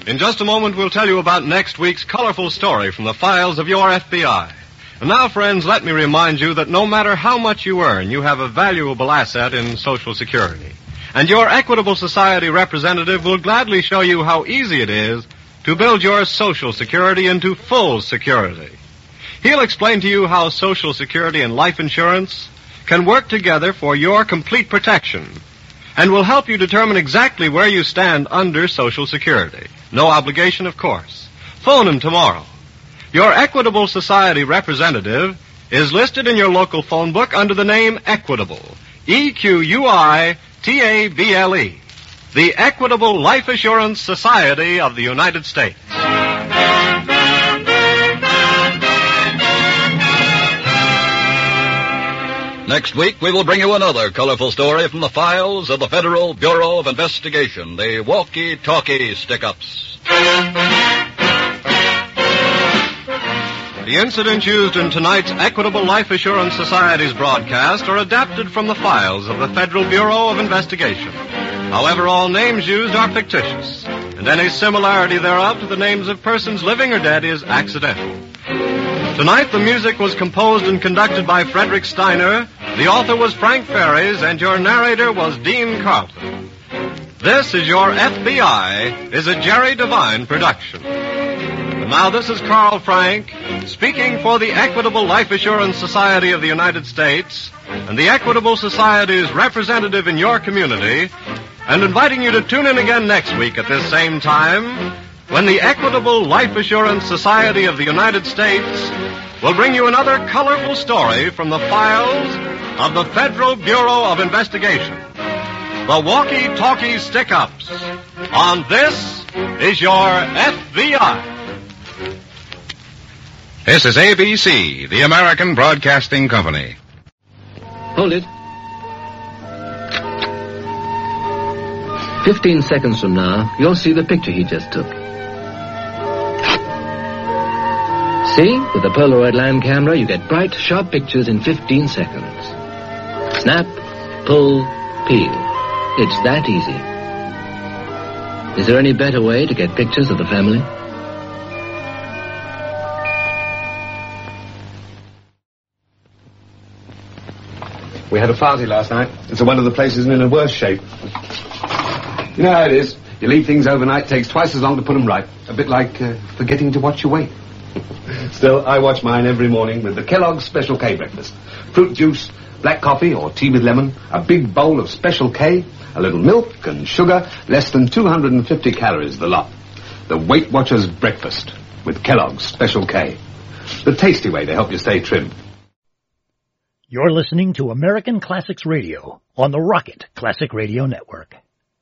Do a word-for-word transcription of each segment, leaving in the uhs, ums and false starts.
In just a moment, we'll tell you about next week's colorful story from the files of your F B I. And now, friends, let me remind you that no matter how much you earn, you have a valuable asset in Social Security. And your Equitable Society representative will gladly show you how easy it is to build your Social Security into full security. He'll explain to you how Social Security and life insurance can work together for your complete protection, and will help you determine exactly where you stand under Social Security. No obligation, of course. Phone him tomorrow. Your Equitable Society representative is listed in your local phone book under the name Equitable. E Q U I T A B L E. The Equitable Life Assurance Society of the United States. Next week, we will bring you another colorful story from the files of the Federal Bureau of Investigation, the walkie-talkie stick-ups. The incidents used in tonight's Equitable Life Assurance Society's broadcast are adapted from the files of the Federal Bureau of Investigation. However, all names used are fictitious, and any similarity thereof to the names of persons living or dead is accidental. Tonight, the music was composed and conducted by Frederick Steiner, the author was Frank Ferries, and your narrator was Dean Carlton. This is Your F B I is a Jerry Devine production. And now this is Carl Frank, speaking for the Equitable Life Assurance Society of the United States and the Equitable Society's representative in your community, and inviting you to tune in again next week at this same time, when the Equitable Life Assurance Society of the United States will bring you another colorful story from the files of the Federal Bureau of Investigation. The walkie-talkie stick-ups. On This is Your F B I. This is A B C, the American Broadcasting Company. Hold it. Fifteen seconds from now, you'll see the picture he just took. See? With the Polaroid line camera, you get bright, sharp pictures in fifteen seconds. Snap, pull, peel. It's that easy. Is there any better way to get pictures of the family? We had a party last night. It's one of the places in a worse shape. You know how it is. You leave things overnight, takes twice as long to put them right. A bit like uh, forgetting to watch your weight. Still, I watch mine every morning with the Kellogg's Special K breakfast. Fruit juice, black coffee or tea with lemon, a big bowl of Special K, a little milk and sugar, less than two hundred fifty calories the lot. The Weight Watchers breakfast with Kellogg's Special K. The tasty way to help you stay trim. You're listening to American Classics Radio on the Rocket Classic Radio Network.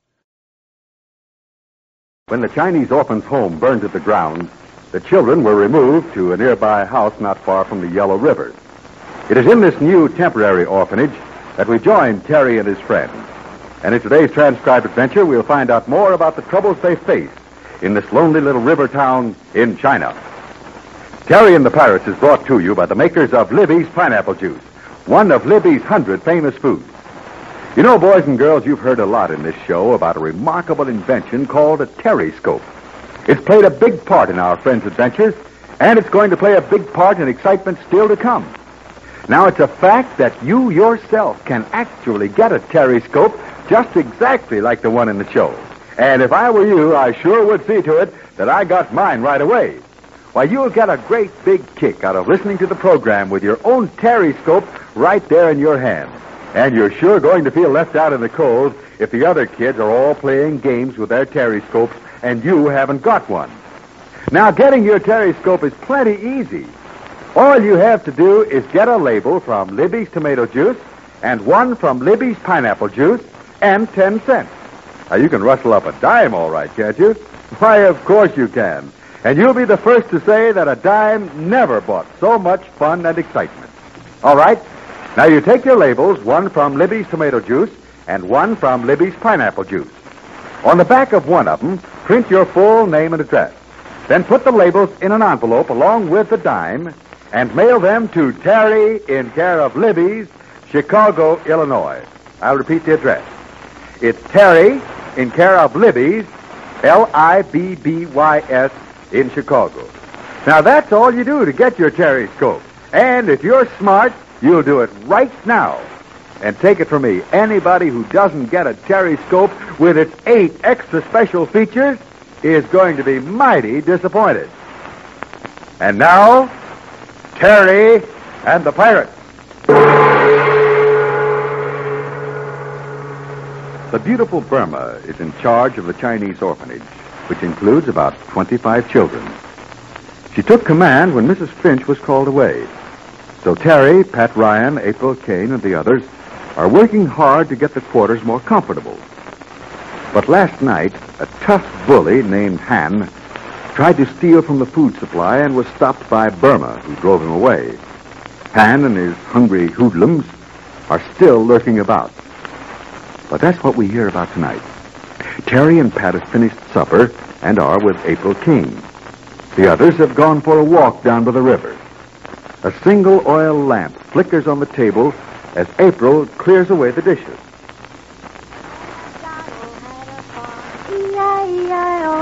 When the Chinese orphan's home burned to the ground, the children were removed to a nearby house not far from the Yellow River. It is in this new temporary orphanage that we join Terry and his friends. And in today's transcribed adventure, we'll find out more about the troubles they face in this lonely little river town in China. Terry and the Pirates is brought to you by the makers of Libby's Pineapple Juice, one of Libby's hundred famous foods. You know, boys and girls, you've heard a lot in this show about a remarkable invention called a Terryscope. It's played a big part in our friends' adventures, and it's going to play a big part in excitement still to come. Now, it's a fact that you yourself can actually get a Terryscope just exactly like the one in the show. And if I were you, I sure would see to it that I got mine right away. Why, you'll get a great big kick out of listening to the program with your own Terryscope right there in your hand. And you're sure going to feel left out in the cold if the other kids are all playing games with their Terryscopes and you haven't got one. Now, getting your Terryscope is plenty easy. All you have to do is get a label from Libby's Tomato Juice and one from Libby's Pineapple Juice and ten cents. Now, you can rustle up a dime all right, can't you? Why, of course you can. And you'll be the first to say that a dime never bought so much fun and excitement. All right? Now, you take your labels, one from Libby's Tomato Juice and one from Libby's Pineapple Juice. On the back of one of them, print your full name and address. Then put the labels in an envelope along with the dime and mail them to Terry in care of Libby's, Chicago, Illinois. I'll repeat the address. It's Terry in care of Libby's, L I B B Y S, in Chicago. Now, that's all you do to get your Terry-scope. And if you're smart, you'll do it right now. And take it from me, anybody who doesn't get a Terry-scope with its eight extra special features is going to be mighty disappointed. And now, Terry and the Pirates. The beautiful Burma is in charge of the Chinese orphanage, which includes about twenty-five children. She took command when Missus Finch was called away. So Terry, Pat Ryan, April Kane, and the others are working hard to get the quarters more comfortable. But last night, a tough bully named Han tried to steal from the food supply and was stopped by Burma, who drove him away. Han and his hungry hoodlums are still lurking about. But that's what we hear about tonight. Terry and Pat have finished supper and are with April King. The others have gone for a walk down by the river. A single oil lamp flickers on the table as April clears away the dishes.